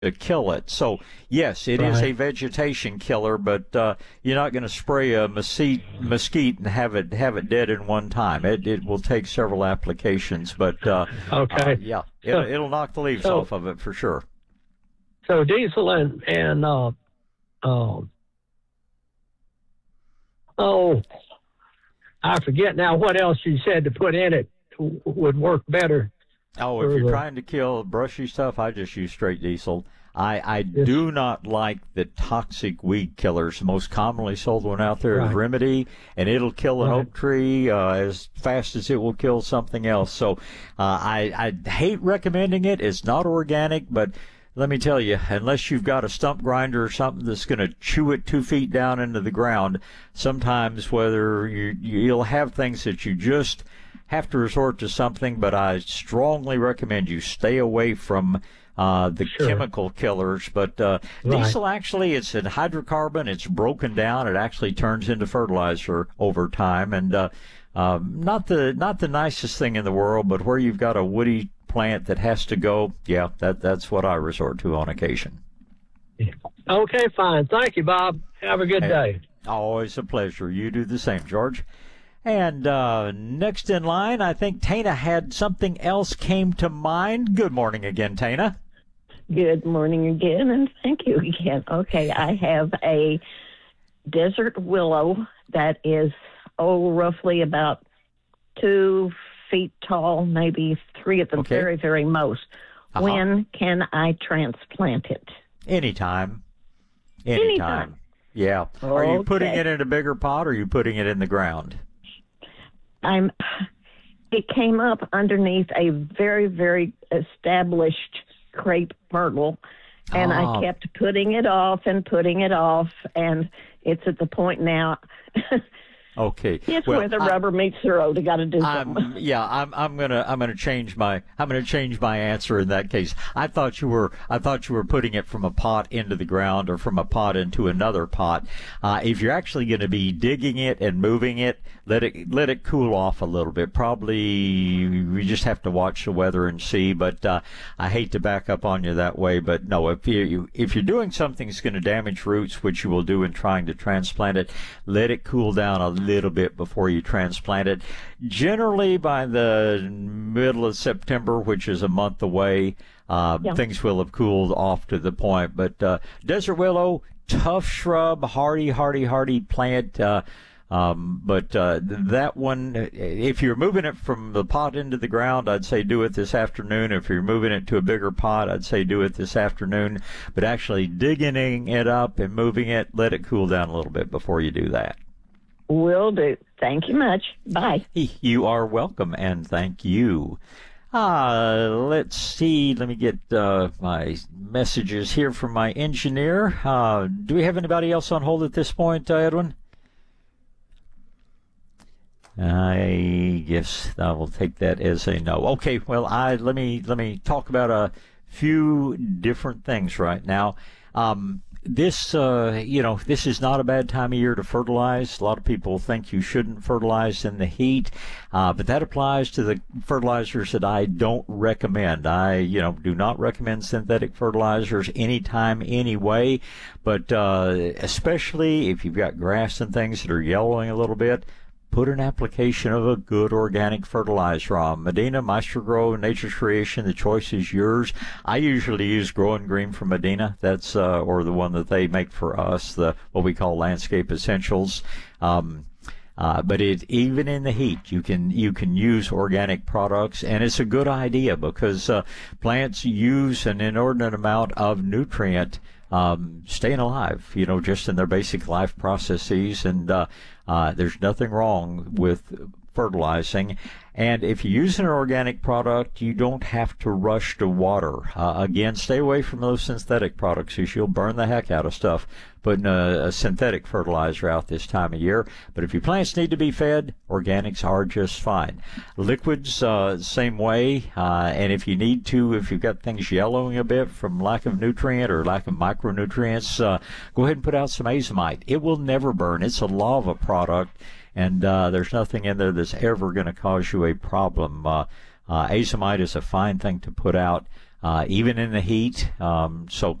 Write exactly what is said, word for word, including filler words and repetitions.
to kill it. So, yes, it Right. is a vegetation killer, but uh, you're not going to spray a mesquite, mesquite and have it have it dead in one time. It it will take several applications, but uh, Okay. uh, yeah, it, So- it'll knock the leaves so- off of it for sure. So diesel and and uh, um, oh, I forget now what else you said to put in it w- would work better. Oh, if for you're the- trying to kill brushy stuff, I just use straight diesel. I, I Yes. do not like the toxic weed killers. The most commonly sold one out there is Right. Remedy, and it'll kill an Right. oak tree uh, as fast as it will kill something else. So uh, I, I hate recommending it. It's not organic, but let me tell you, unless you've got a stump grinder or something that's going to chew it two feet down into the ground, sometimes whether you, you'll have things that you just have to resort to something, but I strongly recommend you stay away from uh, the Sure. chemical killers. But uh, Right. diesel actually, it's a hydrocarbon. It's broken down. It actually turns into fertilizer over time, and uh, um, not the not the nicest thing in the world. But where you've got a woody plant that has to go, yeah, that that's what I resort to on occasion. Okay, fine. Thank you, Bob. Have a good Hey. day. Always a pleasure. You do the same, George. And uh, next in line, I think Tana had something else came to mind. Good morning again, Tana. Good morning again, and thank you again. Okay, I have a desert willow that is, oh, roughly about two feet tall, maybe three at the Okay. very, very most. Uh-huh. When can I transplant it? Anytime. Anytime. Anytime. Yeah. Are you putting Okay. it in a bigger pot or are you putting it in the ground? I'm. It came up underneath a very, very established crepe myrtle, and Ah. I kept putting it off and putting it off, and it's at the point now. Okay. It's Well, where the I- rubber meets the road. I got to do something. I'm, yeah, I'm. I'm gonna. I'm gonna change my. I'm gonna change my answer in that case. I thought you were. I thought you were putting it from a pot into the ground or from a pot into another pot. Uh, if you're actually going to be digging it and moving it, let it let it cool off a little bit. Probably we just have to watch the weather and see. But uh, I hate to back up on you that way. But no, if you if you're doing something that's going to damage roots, which you will do in trying to transplant it, let it cool down a little bit before you transplant it. Generally, by the middle of September, which is a month away, uh, Yeah. things will have cooled off to the point. But uh, desert willow, tough shrub, hardy, hardy, hardy plant. Uh, um, but uh, that one, if you're moving it from the pot into the ground, I'd say do it this afternoon. If you're moving it to a bigger pot, I'd say do it this afternoon. But actually digging it up and moving it, let it cool down a little bit before you do that. Will do. Thank you much. Bye. You are welcome, and thank you. Uh, let's see. Let me get uh, my messages here from my engineer. Uh, do we have anybody else on hold at this point, uh, Edwin? I guess I will take that as a no. Okay, well, I let me let me talk about a few different things right now. Um, This, uh, you know, this is not a bad time of year to fertilize. A lot of people think you shouldn't fertilize in the heat, uh, but that applies to the fertilizers that I don't recommend. I, you know, do not recommend synthetic fertilizers anytime, anyway, but uh, especially if you've got grass and things that are yellowing a little bit, put an application of a good organic fertilizer on. Medina, Maestro, Nature's Creation, the choice is yours. I usually use Grow and Green from Medina. That's, uh, or the one that they make for us, the what we call Landscape Essentials. Um, uh, but it, even in the heat, you can you can use organic products, and it's a good idea because uh, plants use an inordinate amount of nutrient um, staying alive, you know, just in their basic life processes, and uh, uh, there's nothing wrong with fertilizing. And if you use an organic product, you don't have to rush to water. Uh, again, stay away from those synthetic products because you'll burn the heck out of stuff putting a, a synthetic fertilizer out this time of year. But if your plants need to be fed, organics are just fine. Liquids, uh, same way. Uh, and if you need to, if you've got things yellowing a bit from lack of nutrient or lack of micronutrients, uh, go ahead and put out some azomite. It will never burn. It's a lava product. And uh, there's nothing in there that's ever going to cause you a problem. Uh, uh, azomite is a fine thing to put out. uh, even in the heat. Um, so